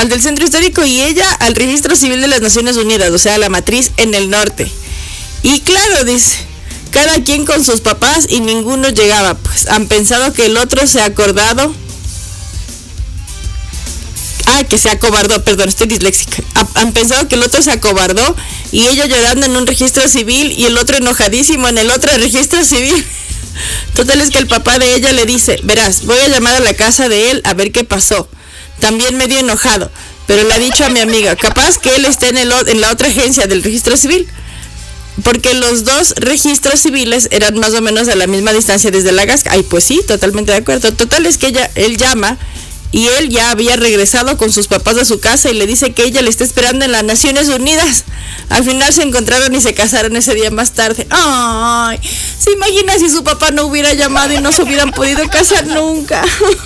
al del Centro Histórico y ella al Registro Civil de las Naciones Unidas, o sea, la matriz en el norte. Y claro, dice, cada quien con sus papás y ninguno llegaba, pues han pensado que el otro se ha acordado. Que se acobardó, perdón, estoy disléxica. Han pensado que el otro se acobardó y ella llorando en un registro civil y el otro enojadísimo en el otro registro civil. Total es que el papá de ella le dice, verás, voy a llamar a la casa de él a ver qué pasó. También medio enojado, pero le ha dicho a mi amiga, capaz que él esté en la otra agencia del registro civil. Porque los dos registros civiles eran más o menos a la misma distancia desde la Gasca. Ay, pues sí, totalmente de acuerdo. Total es que él llama y él ya había regresado con sus papás a su casa y le dice que ella le está esperando en las Naciones Unidas. Al final se encontraron y se casaron ese día más tarde. Ay, ¿se imagina si su papá no hubiera llamado y no se hubieran podido casar nunca?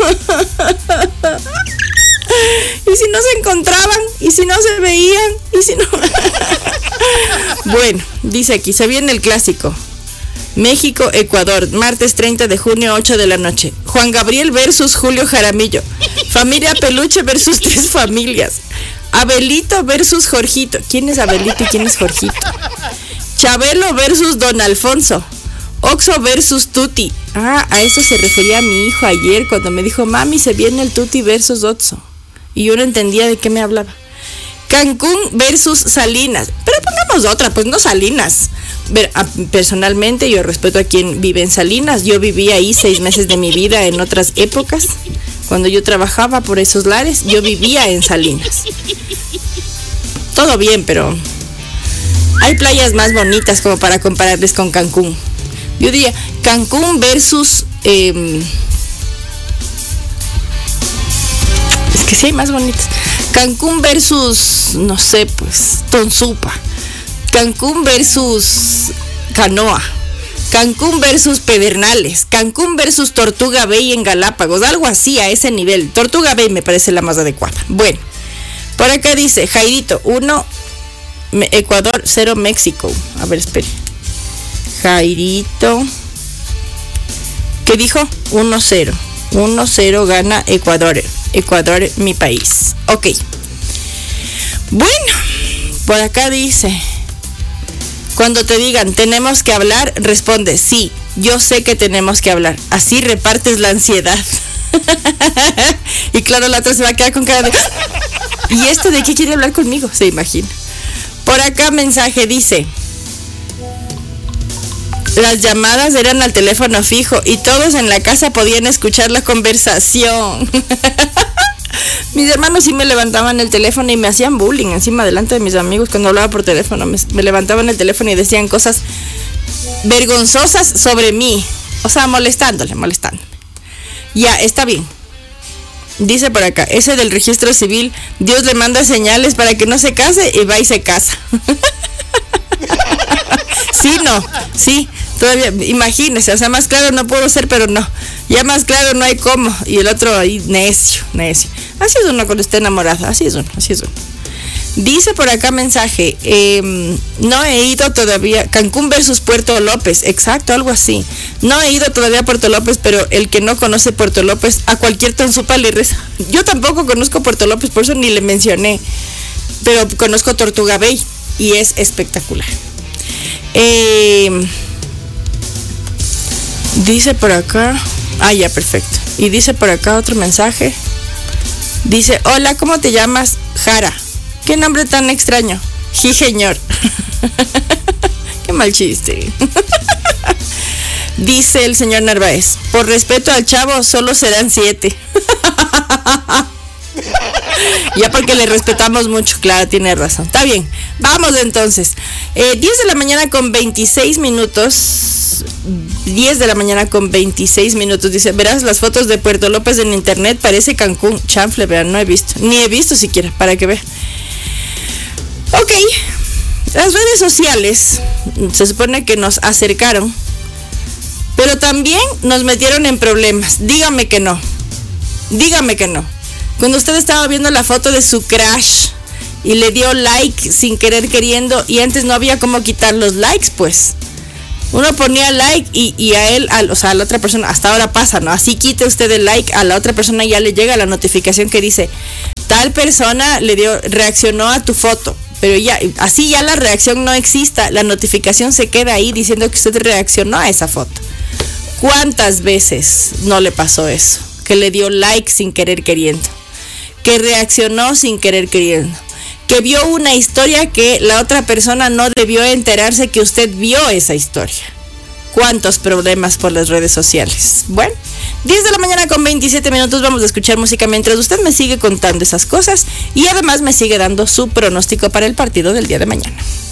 Y si no se encontraban, y si no se veían, y si no... Bueno, dice aquí, se viene el clásico. México, Ecuador, martes 30 de junio, 8 de la noche. Juan Gabriel versus Julio Jaramillo. Familia Peluche versus 3 familias. Abelito versus Jorgito. ¿Quién es Abelito y quién es Jorgito? Chabelo versus Don Alfonso. Oxo versus Tuti. A eso se refería mi hijo ayer cuando me dijo, mami, se viene el Tuti versus Oxo. Y yo no entendía de qué me hablaba. Cancún versus Salinas. Pero pongamos otra, pues no Salinas. Personalmente yo respeto a quien vive en Salinas. Yo viví ahí 6 meses de mi vida en otras épocas. Cuando yo trabajaba por esos lares, yo vivía en Salinas. Todo bien, pero hay playas más bonitas como para compararles con Cancún. Yo diría Cancún versus... es que sí hay más bonitas. Cancún versus, no sé, pues, Tonsupa. Cancún versus Canoa. Cancún versus Pedernales. Cancún versus Tortuga Bay en Galápagos. Algo así a ese nivel. Tortuga Bay me parece la más adecuada. Bueno, por acá dice Jairito 1, Ecuador 0, México. A ver, espere. Jairito. ¿Qué dijo? 1-0. 1-0 gana Ecuador. Ecuador, mi país. Ok. Bueno, por acá dice... Cuando te digan, tenemos que hablar, responde, sí, yo sé que tenemos que hablar. Así repartes la ansiedad. Y claro, la otra se va a quedar con cara de... ¿Y esto de qué quiere hablar conmigo? Se imagina. Por acá mensaje dice... Las llamadas eran al teléfono fijo y todos en la casa podían escuchar la conversación. Mis hermanos sí me levantaban el teléfono y me hacían bullying encima delante de mis amigos cuando hablaba por teléfono. Me levantaban el teléfono y decían cosas vergonzosas sobre mí. O sea, molestándome. Ya, está bien. Dice por acá, ese del registro civil, Dios le manda señales para que no se case y va y se casa. Sí, todavía, imagínese, o sea, más claro no puedo ser, pero no. Ya más claro no hay cómo. Y el otro ahí, necio. Así es uno cuando está enamorado, así es uno. Dice por acá mensaje, no he ido todavía, Cancún versus Puerto López, exacto, algo así. No he ido todavía a Puerto López, pero el que no conoce Puerto López, a cualquier tonsupa le reza. Yo tampoco conozco Puerto López, por eso ni le mencioné, pero conozco Tortuga Bay y es espectacular. Dice por acá, ya, perfecto. Y dice por acá otro mensaje. Dice, hola, ¿cómo te llamas? Jara. ¿Qué nombre tan extraño? Señor. Qué mal chiste. Dice el señor Narváez, por respeto al chavo, solo serán 7. Ya porque le respetamos mucho, claro, tiene razón. Está bien, vamos entonces. 10 de la mañana con 26 minutos. 10 de la mañana con 26 minutos. Dice, verás las fotos de Puerto López en internet, parece Cancún. Chanfle, vean, no he visto. Ni he visto siquiera, para que vean. Ok, las redes sociales se supone que nos acercaron, pero también nos metieron en problemas. Dígame que no. Cuando usted estaba viendo la foto de su crush y le dio like sin querer queriendo, y antes no había cómo quitar los likes, pues uno ponía like y a él, o sea, a la otra persona, hasta ahora pasa, ¿no? Así quite usted el like, a la otra persona ya le llega la notificación que dice, tal persona reaccionó a tu foto, pero ya, así ya la reacción no exista, la notificación se queda ahí diciendo que usted reaccionó a esa foto. ¿Cuántas veces no le pasó eso? Que le dio like sin querer queriendo, que reaccionó sin querer queriendo, que vio una historia que la otra persona no debió enterarse que usted vio esa historia. ¿Cuántos problemas por las redes sociales? Bueno, 10 de la mañana con 27 minutos, vamos a escuchar música mientras usted me sigue contando esas cosas y además me sigue dando su pronóstico para el partido del día de mañana.